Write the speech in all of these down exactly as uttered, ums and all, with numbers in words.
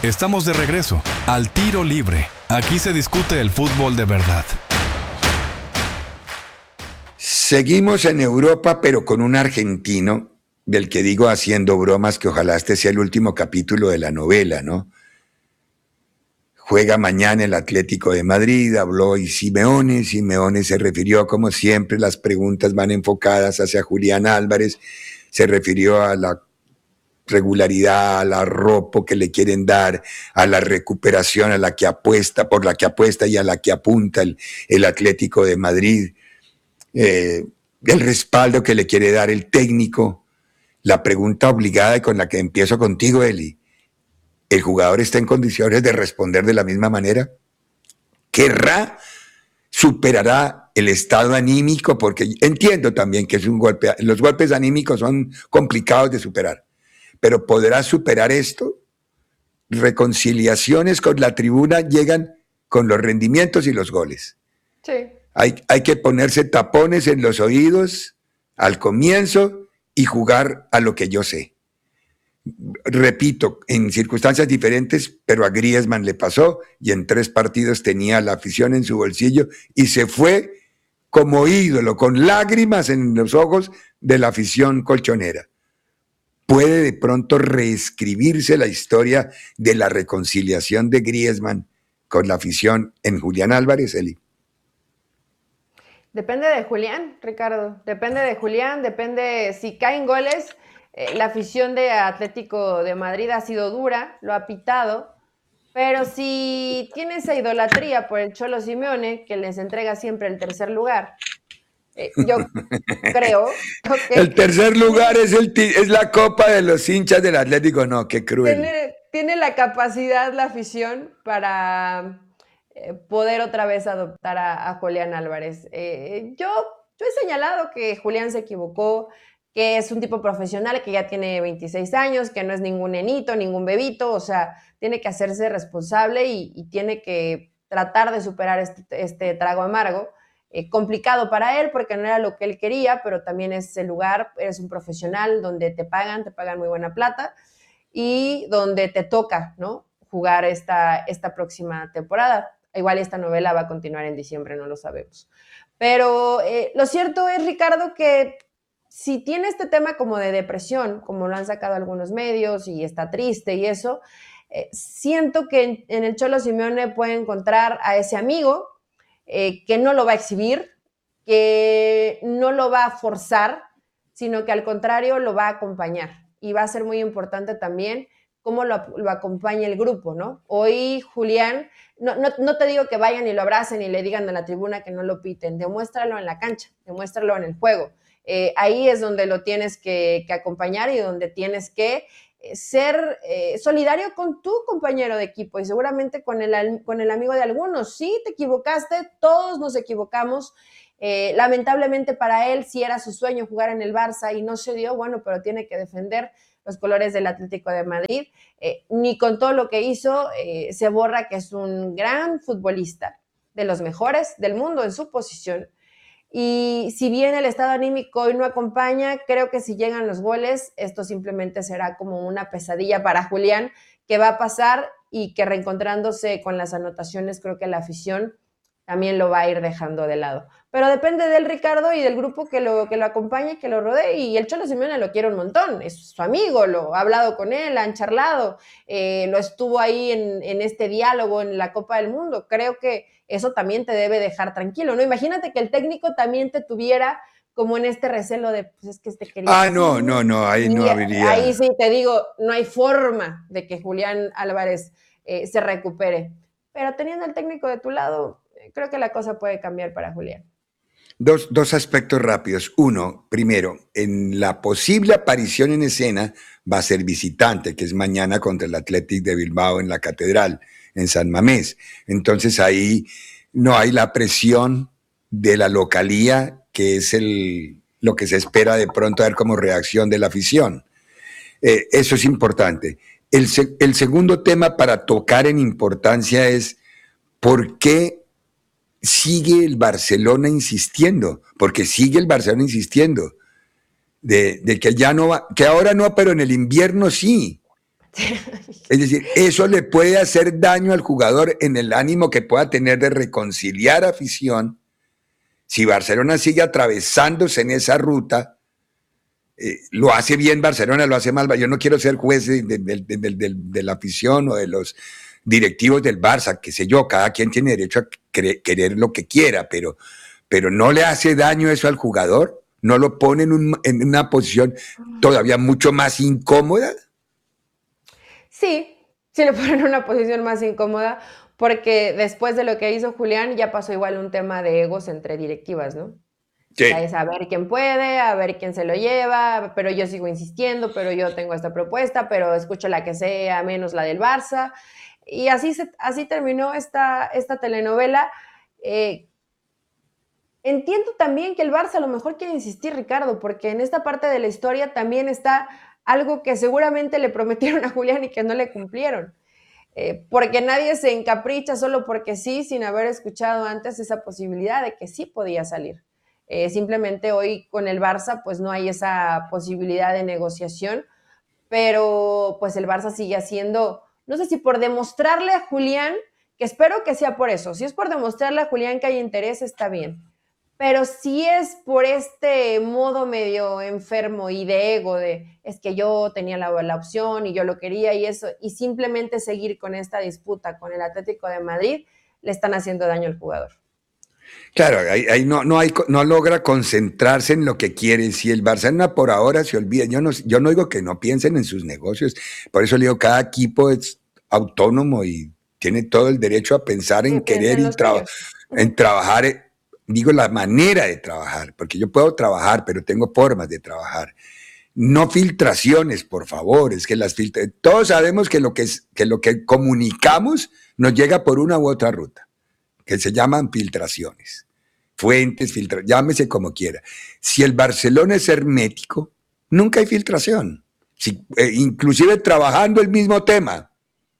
Estamos de regreso al Tiro Libre. Aquí se discute el fútbol de verdad. Seguimos en Europa, pero con un argentino, del que digo haciendo bromas que ojalá este sea el último capítulo de la novela, ¿no? Juega mañana el Atlético de Madrid, habló y Simeone, Simeone se refirió, como siempre, las preguntas van enfocadas hacia Julián Álvarez, se refirió a la regularidad, al arropo que le quieren dar, a la recuperación a la que apuesta, por la que apuesta y a la que apunta el, el Atlético de Madrid, eh, el respaldo que le quiere dar el técnico. La pregunta obligada y con la que empiezo contigo, Eli, ¿el jugador está en condiciones de responder de la misma manera? ¿Querrá? ¿Superará el estado anímico? Porque entiendo también que es un golpe, los golpes anímicos son complicados de superar, pero ¿podrá superar esto? Reconciliaciones con la tribuna llegan con los rendimientos y los goles. Sí. Hay, hay que ponerse tapones en los oídos al comienzo y jugar a lo que yo sé. Repito, en circunstancias diferentes, pero a Griezmann le pasó y en tres partidos tenía la afición en su bolsillo y se fue como ídolo, con lágrimas en los ojos de la afición colchonera. ¿Puede de pronto reescribirse la historia de la reconciliación de Griezmann con la afición en Julián Álvarez, Eli? Depende de Julián, Ricardo. Depende de Julián, depende si caen goles. Eh, la afición de Atlético de Madrid ha sido dura, lo ha pitado, pero si tiene esa idolatría por el Cholo Simeone, que les entrega siempre el tercer lugar, eh, yo creo que... El tercer lugar es, el, es la copa de los hinchas del Atlético, no, qué cruel. Tiene, tiene la capacidad la afición para eh, poder otra vez adoptar a, a Julián Álvarez. Eh, yo, yo he señalado que Julián se equivocó, que es un tipo profesional que ya tiene veintiséis años, que no es ningún nenito, ningún bebito, o sea, tiene que hacerse responsable y, y tiene que tratar de superar este, este trago amargo, eh, complicado para él porque no era lo que él quería, pero también es el lugar, eres un profesional donde te pagan, te pagan muy buena plata y donde te toca, ¿no?, jugar esta, esta próxima temporada. Igual esta novela va a continuar en diciembre, no lo sabemos. Pero eh, lo cierto es, Ricardo, que si tiene este tema como de depresión, como lo han sacado algunos medios y está triste y eso, eh, siento que en, en el Cholo Simeone puede encontrar a ese amigo eh, que no lo va a exhibir, que no lo va a forzar, sino que al contrario lo va a acompañar. Y va a ser muy importante también cómo lo, lo acompaña el grupo, ¿no? Hoy Julián, no, no, no te digo que vayan y lo abracen y le digan a la tribuna que no lo piten, demuéstralo en la cancha, demuéstralo en el juego. Eh, ahí es donde lo tienes que, que acompañar y donde tienes que eh, ser eh, solidario con tu compañero de equipo y seguramente con el, con el amigo de algunos. Sí, te equivocaste, todos nos equivocamos. Eh, lamentablemente para él, si era su sueño jugar en el Barça y no se dio, bueno, pero tiene que defender los colores del Atlético de Madrid. Eh, ni con todo lo que hizo eh, se borra que es un gran futbolista, de los mejores del mundo en su posición. Y si bien el estado anímico hoy no acompaña, creo que si llegan los goles, esto simplemente será como una pesadilla para Julián, que va a pasar y que reencontrándose con las anotaciones, creo que la afición también lo va a ir dejando de lado. Pero depende del Ricardo y del grupo que lo, que lo acompañe, que lo rodee, y el Cholo Simeone lo quiere un montón, es su amigo, lo ha hablado con él, han charlado, eh, lo estuvo ahí en, en este diálogo en la Copa del Mundo. Creo que eso también te debe dejar tranquilo, ¿no? Imagínate que el técnico también te tuviera como en este recelo de, pues es que este querido... Ah, no, no, no, ahí no habría... Ahí sí te digo, no hay forma de que Julián Álvarez eh, se recupere. Pero teniendo el técnico de tu lado, creo que la cosa puede cambiar para Julián. Dos, dos aspectos rápidos. Uno, primero, en la posible aparición en escena va a ser visitante, que es mañana contra el Athletic de Bilbao en la Catedral, en San Mamés. Entonces ahí no hay la presión de la localía, que es el, lo que se espera de pronto ver como reacción de la afición. Eh, eso es importante. El, el segundo tema para tocar en importancia es por qué sigue el Barcelona insistiendo, porque sigue el Barcelona insistiendo, de, de que ya no va, que ahora no, pero en el invierno sí. Es decir, eso le puede hacer daño al jugador en el ánimo que pueda tener de reconciliar afición. Si Barcelona sigue atravesándose en esa ruta, eh, lo hace bien Barcelona, lo hace mal. Yo no quiero ser juez de, de, de, de, de, de la afición o de los directivos del Barça, qué sé yo, cada quien tiene derecho a cre- querer lo que quiera, pero, pero no le hace daño eso al jugador, no lo pone en, un, en una posición todavía mucho más incómoda. Sí, sí le ponen en una posición más incómoda, porque después de lo que hizo Julián ya pasó igual un tema de egos entre directivas, ¿no? Sí. O sea, es a ver quién puede, a ver quién se lo lleva, pero yo sigo insistiendo, pero yo tengo esta propuesta, pero escucho la que sea, menos la del Barça. Y así, se, así terminó esta, esta telenovela. Eh, entiendo también que el Barça a lo mejor quiere insistir, Ricardo, porque en esta parte de la historia también está algo que seguramente le prometieron a Julián y que no le cumplieron. Eh, porque nadie se encapricha solo porque sí, sin haber escuchado antes esa posibilidad de que sí podía salir. Eh, simplemente hoy con el Barça pues no hay esa posibilidad de negociación, pero pues el Barça sigue haciendo, no sé si por demostrarle a Julián, que espero que sea por eso, si es por demostrarle a Julián que hay interés, está bien, pero si es por este modo medio enfermo y de ego, de es que yo tenía la, la opción y yo lo quería y eso, y simplemente seguir con esta disputa con el Atlético de Madrid, le están haciendo daño al jugador. Claro, ahí, ahí no, no, hay, no logra concentrarse en lo que quiere. Si el Barcelona por ahora se olvida, yo no, yo no digo que no piensen en sus negocios, por eso le digo, cada equipo es autónomo y tiene todo el derecho a pensar en Sí, querer y tra- en trabajar, digo la manera de trabajar, porque yo puedo trabajar, pero tengo formas de trabajar. No filtraciones, por favor, es que las filtra- todos sabemos que lo que, es, que lo que comunicamos nos llega por una u otra ruta, que se llaman filtraciones. Fuentes, filtra, llámese como quiera. Si el Barcelona es hermético, nunca hay filtración. Si, eh, inclusive trabajando el mismo tema.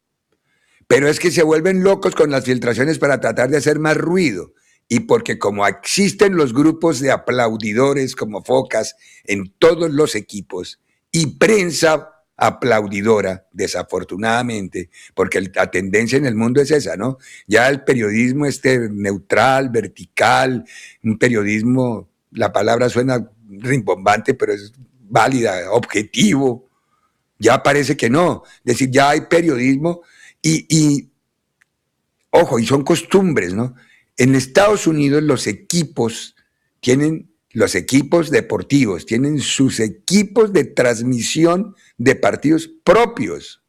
Pero es que se vuelven locos con las filtraciones para tratar de hacer más ruido. Y porque como existen los grupos de aplaudidores como focas en todos los equipos y prensa aplaudidora, desafortunadamente, porque la tendencia en el mundo es esa, ¿no? Ya el periodismo este neutral, vertical, un periodismo, la palabra suena rimbombante, pero es válida, objetivo, ya parece que no. Es decir, ya hay periodismo y, y ojo, y son costumbres, ¿no? En Estados Unidos los equipos tienen, los equipos deportivos tienen sus equipos de transmisión de partidos propios.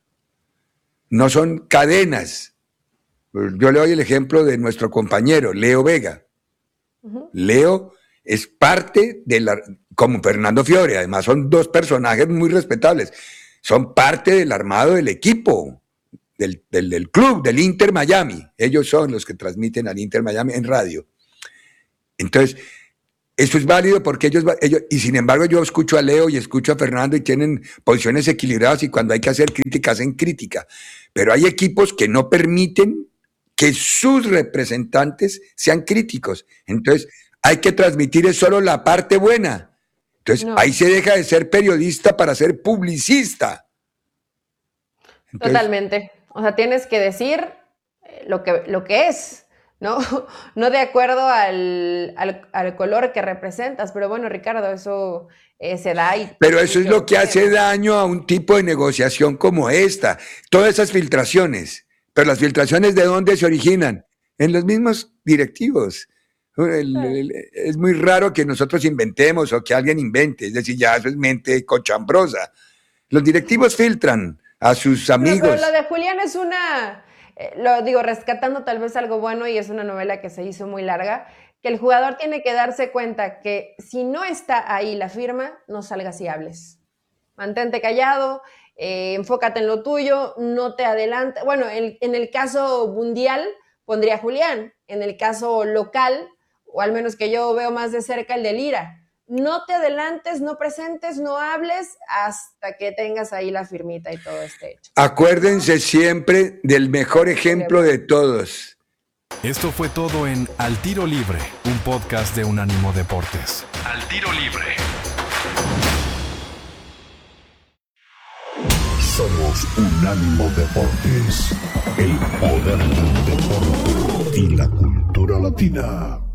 No son cadenas. Yo le doy el ejemplo de nuestro compañero, Leo Vega. Uh-huh. Leo es parte de la, como Fernando Fiore, además son dos personajes muy respetables, son parte del armado del equipo. Del, del, del club, del Inter Miami. Ellos son los que transmiten al Inter Miami en radio. Entonces, eso es válido porque ellos, ellos, y sin embargo yo escucho a Leo y escucho a Fernando y tienen posiciones equilibradas y cuando hay que hacer crítica, hacen crítica. Pero hay equipos que no permiten que sus representantes sean críticos. Entonces, hay que transmitir solo la parte buena. Entonces, no. Ahí se deja de ser periodista para ser publicista. Entonces, totalmente. O sea, tienes que decir lo que, lo que es, ¿no? No de acuerdo al, al, al color que representas. Pero bueno, Ricardo, eso eh, se da. Y, pero eso es lo que hace daño a un tipo de negociación como esta. Todas esas filtraciones. Pero las filtraciones, ¿de dónde se originan? En los mismos directivos. El, el, es muy raro que nosotros inventemos o que alguien invente. Es decir, ya eso es mente cochambrosa. Los directivos filtran a sus amigos. Pero, pero lo de Julián es una, eh, lo digo, rescatando tal vez algo bueno, y es una novela que se hizo muy larga, que el jugador tiene que darse cuenta que si no está ahí la firma, no salgas y hables. Mantente callado, eh, enfócate en lo tuyo, no te adelantes. Bueno, en, en el caso mundial pondría a Julián, en el caso local, o al menos que yo veo más de cerca, el de Lira. No te adelantes, no presentes, no hables hasta que tengas ahí la firmita y todo esté hecho. Acuérdense siempre del mejor ejemplo de todos. Esto fue todo en Al Tiro Libre, un podcast de Unánimo Deportes. Al Tiro Libre. Somos Unánimo Deportes, el poder del deporte y la cultura latina.